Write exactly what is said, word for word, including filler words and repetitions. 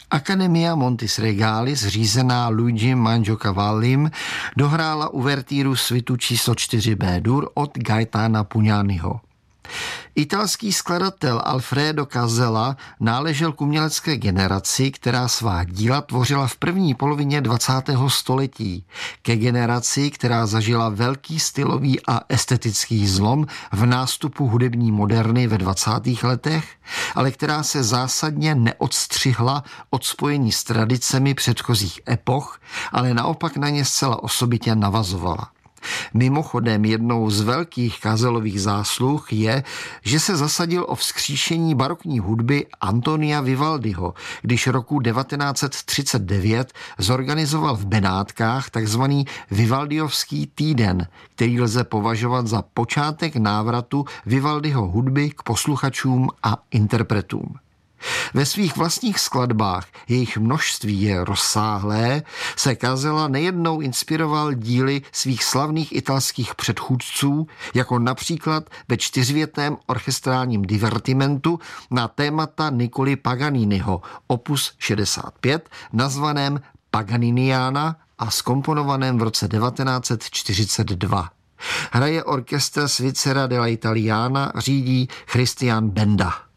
Accademia Montis Regalis, řízená Luigim Mangiocavallim, dohrála uvertýru svitu číslo čtyři B-dur od Gaetana Pugnaniho. Italský skladatel Alfredo Casella náležel k umělecké generaci, která svá díla tvořila v první polovině dvacátého století, ke generaci, která zažila velký stylový a estetický zlom v nástupu hudební moderny ve dvacátých letech, ale která se zásadně neodstřihla od spojení s tradicemi předchozích epoch, ale naopak na ně zcela osobitě navazovala. Mimochodem jednou z velkých Casellových zásluh je, že se zasadil o vzkříšení barokní hudby Antonia Vivaldiho, když roku devatenáct set třicet devět zorganizoval v Benátkách takzvaný Vivaldiovský týden, který lze považovat za počátek návratu Vivaldiho hudby k posluchačům a interpretům. Ve svých vlastních skladbách, jejich množství je rozsáhlé, se Casella nejednou inspiroval díly svých slavných italských předchůdců, jako například ve čtyřvětém orchestrálním divertimentu na témata Niccolì Paganiniho, opus šedesát pět, nazvaném Paganiniana a zkomponovaném v roce devatenáct set čtyřicet dva. Hraje orchestr Svizzera della Italiana, řídí Christian Benda.